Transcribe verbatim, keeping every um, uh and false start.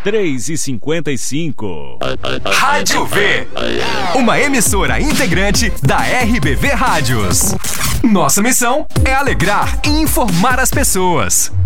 três e cinquenta e cinco. Rádio V, uma emissora integrante da R B V Rádios. Nossa missão é alegrar e informar as pessoas.